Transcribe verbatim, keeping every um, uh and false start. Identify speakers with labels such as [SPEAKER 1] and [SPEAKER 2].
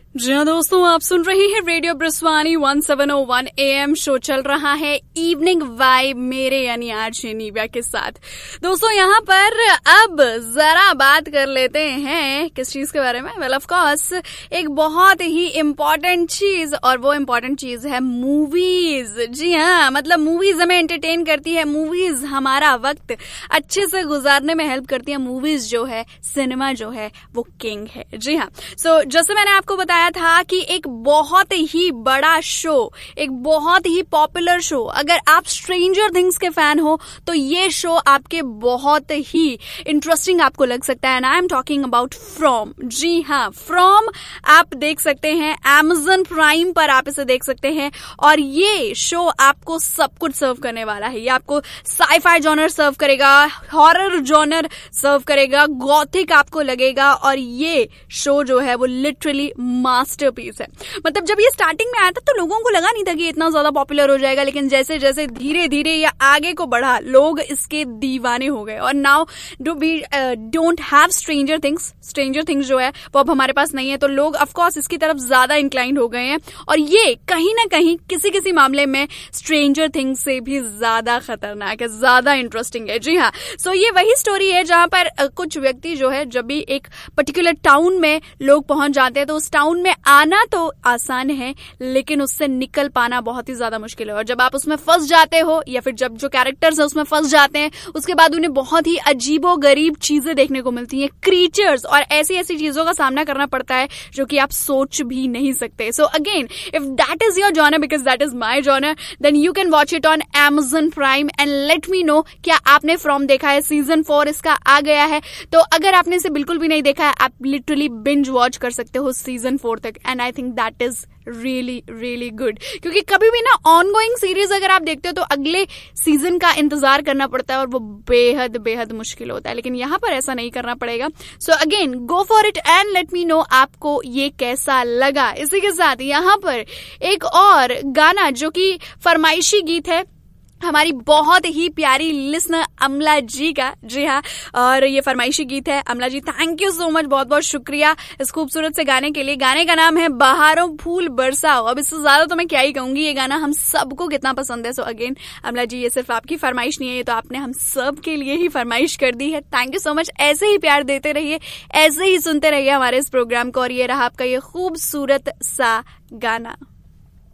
[SPEAKER 1] जी हाँ दोस्तों, आप सुन रहे हैं radio ब्रिस्वानी one seven O one A M. Show चल रहा है इवनिंग वाइब मेरे यानी आरजे निव्या के साथ। दोस्तों यहाँ पर अब जरा बात कर लेते हैं किस चीज के बारे में। वेल ऑफ कोर्स एक बहुत ही इम्पोर्टेंट चीज, और वो इम्पोर्टेंट चीज है मूवीज। जी हाँ, मतलब मूवीज हमें एंटरटेन करती है, मूवीज हमारा वक्त अच्छे से गुजारने में हेल्प करती है। मूवीज जो है, सिनेमा जो है, वो किंग है। जी हाँ, सो जैसे मैंने आपको बताया था कि एक बहुत ही बड़ा शो, एक बहुत ही पॉपुलर शो, अगर आप स्ट्रेंजर थिंग्स के फैन हो तो ये शो आपके बहुत ही इंटरेस्टिंग आपको लग सकता है। I am talking about from. जी हाँ, फ्रॉम आप देख सकते हैं Amazon प्राइम पर, आप इसे देख सकते हैं। और ये शो आपको सब कुछ सर्व करने वाला है। ये आपको साई-फाई जॉनर सर्व करेगा, हॉरर जॉनर सर्व करेगा, गॉथिक आपको लगेगा। और ये शो जो है वो लिटरली मास्टरपीस है। मतलब जब ये स्टार्टिंग में आया था तो लोगों को लगा नहीं था कि इतना ज्यादा पॉपुलर हो जाएगा, लेकिन जैसे जैसे धीरे धीरे ये आगे को बढ़ा, लोग इसके दीवाने हो गए। और now do we don't have stranger things, stranger things जो है वो अब हमारे पास नहीं है, तो लोग ऑफ कोर्स इसकी तरफ ज्यादा इंक्लाइंड हो गए हैं। और ये कहीं ना कहीं किसी किसी मामले में स्ट्रेंजर थिंग्स से भी ज्यादा खतरनाक है, ज्यादा इंटरेस्टिंग है। जी हाँ, सो ये वही स्टोरी है जहां पर uh, कुछ व्यक्ति जो है, जब भी एक पर्टिकुलर टाउन में लोग पहुंच जाते हैं तो उस टाउन में आना तो आसान है, लेकिन उससे निकल पाना बहुत ही ज्यादा मुश्किल है। और जब आप उसमें फंस जाते हो, या फिर जब जो कैरेक्टर्स है उसमें फंस जाते हैं, उसके बाद उन्हें बहुत ही अजीबो गरीब चीजें देखने को मिलती हैं, क्रीचर्स, और ऐसी ऐसी चीजों का सामना करना पड़ता है जो कि आप सोच भी नहीं सकते। So again, if that is your genre, because that is my genre, then you can watch it on Amazon prime and let me know क्या आपने फ्रॉम देखा है। सीजन फोर इसका आ गया है, तो अगर आपने इसे बिल्कुल भी नहीं देखा है, आप लिटरली बिंज वॉच कर सकते हो सीजन फोर तक। And I think that is really really good, क्योंकि कभी भी ना ऑन गोइंग सीरीज अगर आप देखते हो तो अगले सीजन का इंतजार करना पड़ता है, और वो बेहद बेहद मुश्किल होता है। लेकिन यहाँ पर ऐसा नहीं करना पड़ेगा। So again, go for it and let me know आपको ये कैसा लगा। इसी के साथ यहाँ पर एक और गाना जो कि फरमाइशी गीत है हमारी बहुत ही प्यारी लिसनर अमला जी का। जी हाँ, और ये फरमाइशी गीत है। अमला जी, थैंक यू सो मच, बहुत बहुत शुक्रिया इस खूबसूरत से गाने के लिए। गाने का नाम है बहारों फूल बरसाओ। अब इससे ज्यादा तो मैं क्या ही कहूंगी, ये गाना हम सबको कितना पसंद है। सो अगेन अमला जी, ये सिर्फ आपकी फरमाइश नहीं है, ये तो आपने हम सब के लिए ही फरमाइश कर दी है। Thank you so much. ऐसे ही प्यार देते रहिए, ऐसे ही सुनते रहिए हमारे इस प्रोग्राम को। और ये रहा आपका ये खूबसूरत सा गाना।